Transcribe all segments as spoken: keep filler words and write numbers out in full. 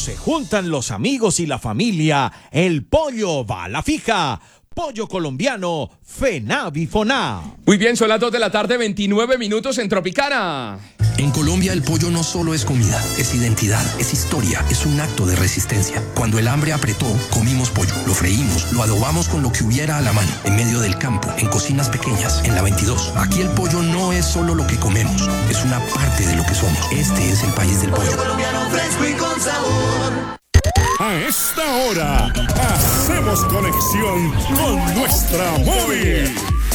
se juntan los amigos y la familia, el pollo va a la fija. Pollo colombiano, FENAVIFONA. Muy bien, son las dos de la tarde, veintinueve minutos en Tropicana. En Colombia el pollo no solo es comida, es identidad, es historia, es un acto de resistencia. Cuando el hambre apretó, comimos pollo, lo freímos, lo adobamos con lo que hubiera a la mano, en medio del campo, en cocinas pequeñas, en la veintidós. Aquí el pollo no es solo lo que comemos, es una parte de lo que somos. Este es el país del pollo. Pollo colombiano fresco y con sabor. A esta hora, hacemos conexión con nuestra móvil.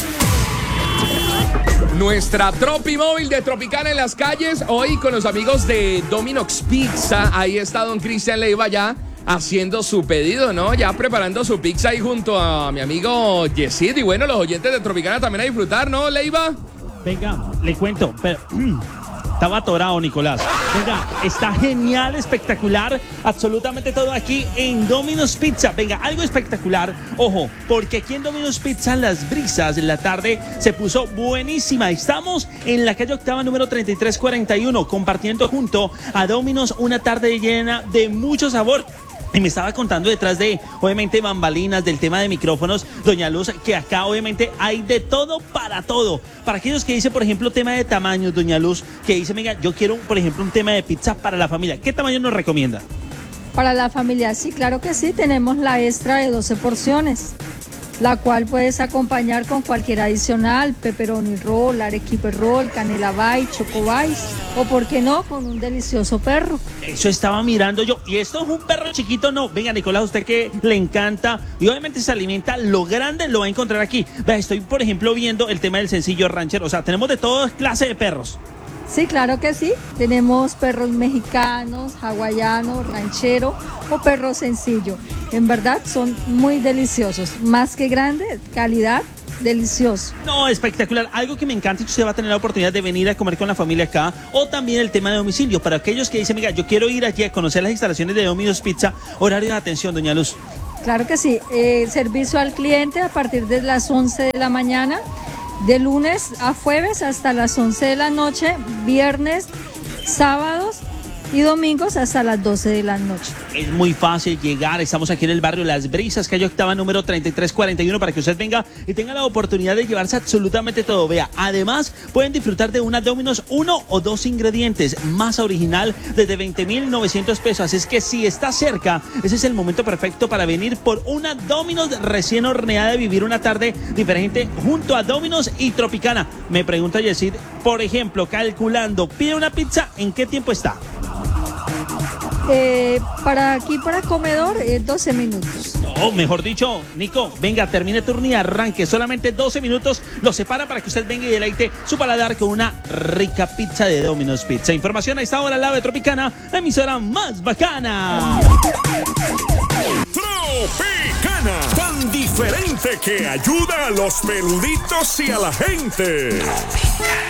Nuestra Tropi Móvil de Tropicana en las calles, hoy con los amigos de Domino's Pizza. Ahí está don Cristian Leiva ya haciendo su pedido, ¿no? Ya preparando su pizza ahí junto a mi amigo Yesid. Y bueno, los oyentes de Tropicana también a disfrutar, ¿no, Leiva? Venga, le cuento, pero... Estaba atorado, Nicolás. Venga, está genial, espectacular, absolutamente todo aquí en Domino's Pizza. Venga, algo espectacular. Ojo, porque aquí en Domino's Pizza las brisas en la tarde se puso buenísima. Estamos en la calle Octava número treinta y tres cuarenta y uno, compartiendo junto a Domino's una tarde llena de mucho sabor. Y me estaba contando detrás de, obviamente, bambalinas, del tema de micrófonos, doña Luz, que acá obviamente hay de todo para todo. Para aquellos que dicen, por ejemplo, tema de tamaños, doña Luz, que dice, venga, yo quiero, por ejemplo, un tema de pizza para la familia. ¿Qué tamaño nos recomienda? Para la familia, sí, claro que sí. Tenemos la extra de doce porciones, la cual puedes acompañar con cualquier adicional, pepperoni roll, arequipe roll, canela bite, choco bites, o por qué no, con un delicioso perro. Eso estaba mirando yo, y esto es un perro chiquito, no, venga Nicolás, usted que le encanta, y obviamente se alimenta, lo grande lo va a encontrar aquí. Vea, estoy por ejemplo viendo el tema del sencillo ranchero, o sea, tenemos de toda clase de perros. Sí, claro que sí. Tenemos perros mexicanos, hawaianos, ranchero o perro sencillo. En verdad son muy deliciosos. Más que grande, calidad, delicioso. No, espectacular. Algo que me encanta y que usted va a tener la oportunidad de venir a comer con la familia acá. O también el tema de domicilio. Para aquellos que dicen, mira, yo quiero ir allí a conocer las instalaciones de Domino's Pizza. Horario de atención, doña Luz. Claro que sí. Eh, servicio al cliente a partir de las once de la mañana. De lunes a jueves hasta las once de la noche, viernes, sábados y domingos hasta las doce de la noche. Es muy fácil llegar, estamos aquí en el barrio Las Brisas, calle Octava número treinta y tres cuarenta y uno, para que usted venga y tenga la oportunidad de llevarse absolutamente todo. Vea, además pueden disfrutar de una Domino's uno o dos ingredientes, masa original desde veinte mil novecientos pesos, así es que si está cerca, ese es el momento perfecto para venir por una Domino's recién horneada, de vivir una tarde diferente junto a Domino's y Tropicana. Me pregunta Yesid, por ejemplo, calculando, pide una pizza, ¿en qué tiempo está? Eh, para aquí, para comedor, eh, doce minutos. O mejor dicho, Nico, venga, termine turno y arranque. Solamente doce minutos lo separa para que usted venga y deleite su paladar con una rica pizza de Domino's Pizza. Información a esta hora al lado de Tropicana, la emisora más bacana. Tropicana, tan diferente que ayuda a los peluditos y a la gente. Tropicana.